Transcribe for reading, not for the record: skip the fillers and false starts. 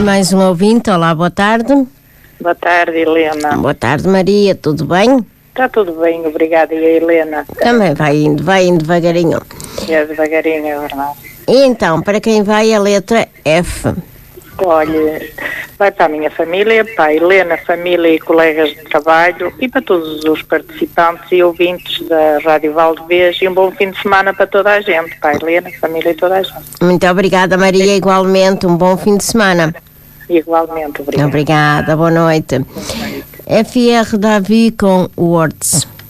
Mais um ouvinte, olá, boa tarde. Boa tarde, Helena. Boa tarde, Maria, tudo bem? Está tudo bem, obrigada. E a Helena? Também vai indo devagarinho. É devagarinho, é verdade. E então, para quem vai a letra F? Olha, vai para a minha família, para a Helena, família e colegas de trabalho e para todos os participantes e ouvintes da Rádio Valdevez e um bom fim de semana para toda a gente, para a Helena, família e toda a gente. Muito obrigada, Maria, igualmente, um bom fim de semana. Igualmente, obrigada. Obrigada, boa noite. FR Davi com Words.